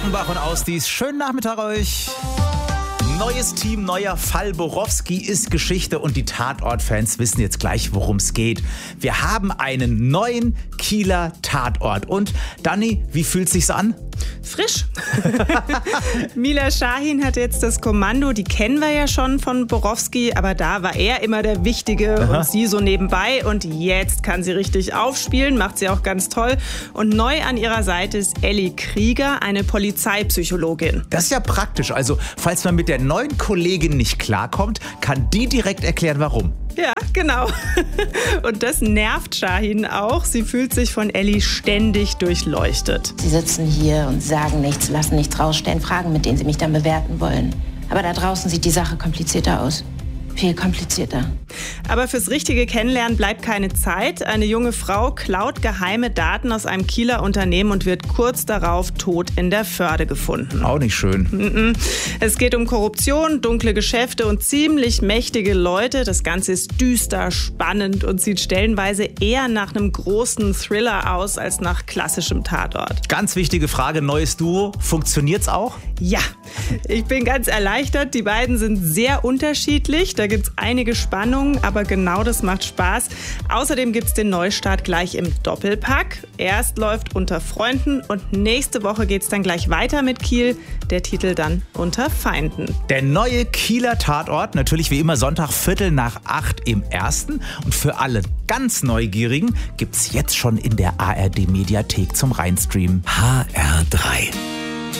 Bach und Ausdies, schönen Nachmittag euch. Neues Team, neuer Fall. Borowski ist Geschichte und die Tatort-Fans wissen jetzt gleich, worum es geht. Wir haben einen neuen Kieler Tatort. Und Dani, wie fühlt es sich an? Frisch. Mila Shahin hat jetzt das Kommando, die kennen wir ja schon von Borowski, aber da war er immer der Wichtige und sie so nebenbei. Und jetzt kann sie richtig aufspielen, macht sie auch ganz toll. Und neu an ihrer Seite ist Elli Krieger, eine Polizeipsychologin. Das ist ja praktisch. Also, falls man mit der neuen Kollegin nicht klarkommt, kann die direkt erklären, warum. Ja, genau. Und das nervt Shahin auch. Sie fühlt sich von Elli ständig durchleuchtet. Sie sitzen hier und sagen nichts, lassen nichts rausstellen, Fragen, mit denen sie mich dann bewerten wollen. Aber da draußen sieht die Sache komplizierter aus. Viel komplizierter. Aber fürs richtige Kennenlernen bleibt keine Zeit. Eine junge Frau klaut geheime Daten aus einem Kieler Unternehmen und wird kurz darauf tot in der Förde gefunden. Auch nicht schön. Es geht um Korruption, dunkle Geschäfte und ziemlich mächtige Leute. Das Ganze ist düster, spannend und sieht stellenweise eher nach einem großen Thriller aus als nach klassischem Tatort. Ganz wichtige Frage, neues Duo. Funktioniert's auch? Ja, ich bin ganz erleichtert. Die beiden sind sehr unterschiedlich. Da gibt's einige Spannungen, aber genau das macht Spaß. Außerdem gibt's den Neustart gleich im Doppelpack. Erst läuft Unter Freunden und nächste Woche geht's dann gleich weiter mit Kiel. Der Titel dann Unter Feinden. Der neue Kieler Tatort, natürlich wie immer Sonntag 7:45 im Ersten. Und für alle ganz Neugierigen gibt's jetzt schon in der ARD Mediathek zum Reinstreamen. HR3